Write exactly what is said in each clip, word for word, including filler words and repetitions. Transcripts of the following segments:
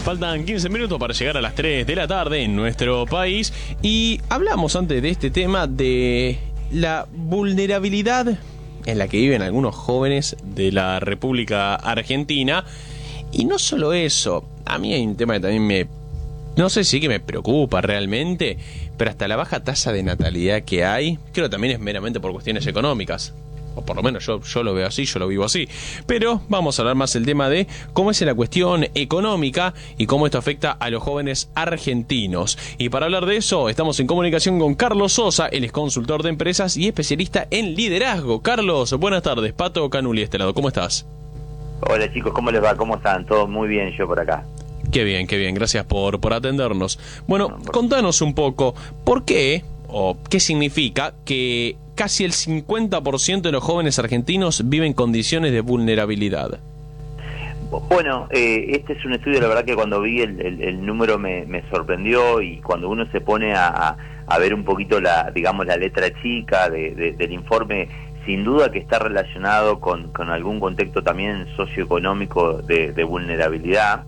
Faltan quince minutos para llegar a las tres de la tarde en nuestro país y hablamos antes de este tema de la vulnerabilidad en la que viven algunos jóvenes de la República Argentina. Y no solo eso, a mí hay un tema que también me... no sé si que me preocupa realmente, pero hasta la baja tasa de natalidad que hay, creo que también es meramente por cuestiones económicas. O por lo menos yo, yo lo veo así, yo lo vivo así. Pero vamos a hablar más del tema de cómo es la cuestión económica y cómo esto afecta a los jóvenes argentinos. Y para hablar de eso, estamos en comunicación con Carlos Sosa. Él es consultor de empresas y especialista en liderazgo. Carlos, buenas tardes. Pato Canuli, este lado. ¿Cómo estás? Hola chicos, ¿cómo les va? ¿Cómo están? Todos muy bien, yo por acá. Qué bien, qué bien. Gracias por, por atendernos. Bueno, contanos un poco, ¿por qué o qué significa que casi el cincuenta por ciento de los jóvenes argentinos viven en condiciones de vulnerabilidad? Bueno, eh, este es un estudio, la verdad que cuando vi el, el, el número me, me sorprendió, y cuando uno se pone a, a, a ver un poquito la, digamos, la letra chica de, de, del informe, sin duda que está relacionado con, con algún contexto también socioeconómico de, de vulnerabilidad.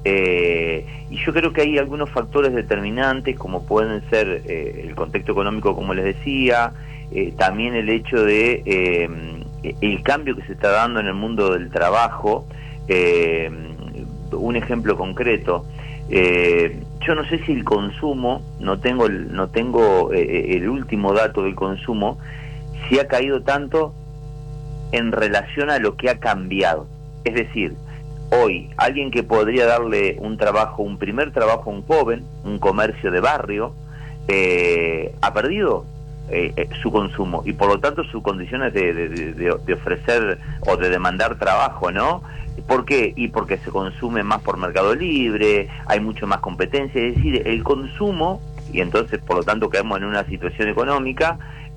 Eh, y yo creo que hay algunos factores determinantes, como pueden ser eh, el contexto económico, como les decía, eh, también el hecho de eh, el cambio que se está dando en el mundo del trabajo. Eh, un ejemplo concreto, eh, yo no sé si el consumo, no tengo el, no tengo eh, el último dato del consumo, si ha caído tanto en relación a lo que ha cambiado. Es decir, hoy, alguien que podría darle un trabajo, un primer trabajo a un joven, un comercio de barrio, eh, ha perdido eh, eh, su consumo y por lo tanto sus condiciones de, de, de, de ofrecer o de demandar trabajo, ¿no? ¿Por qué? Y porque se consume más por Mercado Libre, hay mucho más competencia, es decir, el consumo, y entonces por lo tanto quedamos en una situación económica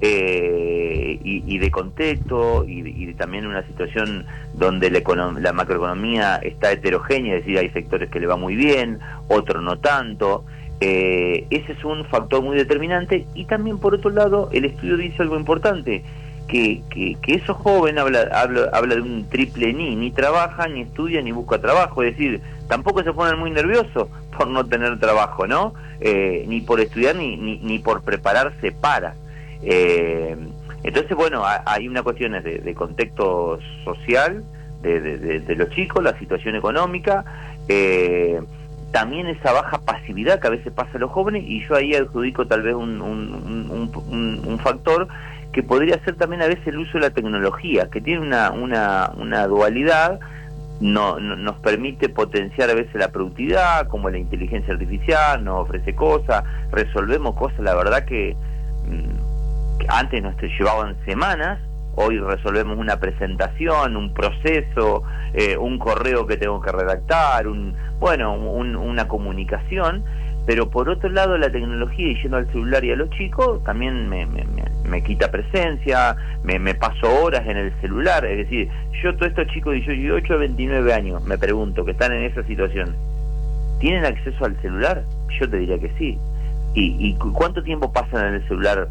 Eh, y, y de contexto y, y también una situación donde la, la macroeconomía está heterogénea, es decir, hay sectores que le va muy bien, otros no tanto. Eh, ese es un factor muy determinante. Y también por otro lado el estudio dice algo importante, que, que, que esos jóvenes habla, habla, habla de un triple ni, ni trabaja, ni estudia, ni busca trabajo, es decir, tampoco se ponen muy nerviosos por no tener trabajo, ¿no? Eh, ni por estudiar ni, ni, ni por prepararse para. Eh, entonces, bueno, hay una cuestión de, de contexto social de, de, de, de los chicos, la situación económica, eh, también esa baja pasividad que a veces pasa a los jóvenes, y yo ahí adjudico tal vez un, un, un, un, un factor que podría ser también a veces el uso de la tecnología, que tiene una, una, una dualidad. No, no, nos permite potenciar a veces la productividad, como la inteligencia artificial, nos ofrece cosas, resolvemos cosas, la verdad que mmm, antes nos llevaban semanas, hoy resolvemos una presentación, un proceso, eh, un correo que tengo que redactar, un bueno, un, una comunicación. Pero por otro lado la tecnología, y yendo al celular y a los chicos, también me, me, me, me quita presencia, me, me paso horas en el celular. Es decir, yo todos estos chicos de dieciocho a veintinueve años, me pregunto, que están en esa situación, ¿tienen acceso al celular? Yo te diría que sí. ¿Y, y cuánto tiempo pasan en el celular?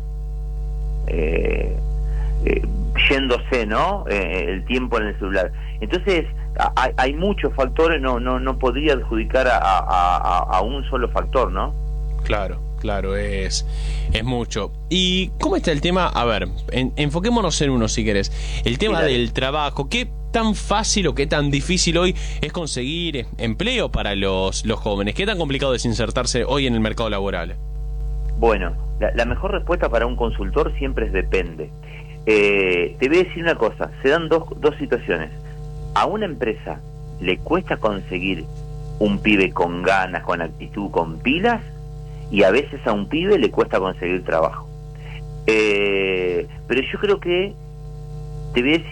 Eh, eh, yéndose, ¿no? Eh, el tiempo en el celular. Entonces hay, hay muchos factores, no no no podría adjudicar a, a, a, a un solo factor, ¿no? Claro, claro, es es mucho. ¿Y cómo está el tema? A ver, en, enfoquémonos en uno si querés. El tema sí, del trabajo. ¿Qué tan fácil o qué tan difícil hoy es conseguir empleo para los, los jóvenes? ¿Qué tan complicado es insertarse hoy en el mercado laboral? Bueno, la, la mejor respuesta para un consultor siempre es depende. Eh, te voy a decir una cosa, se dan dos, dos situaciones. A una empresa le cuesta conseguir un pibe con ganas, con actitud, con pilas, y a veces a un pibe le cuesta conseguir trabajo. Eh, pero yo creo que te voy a decir